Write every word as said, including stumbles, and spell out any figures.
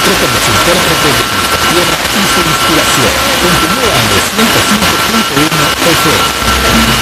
los intérpretes de nuestra tierra y su inspiración. Continúa en el ciento cinco punto uno F M.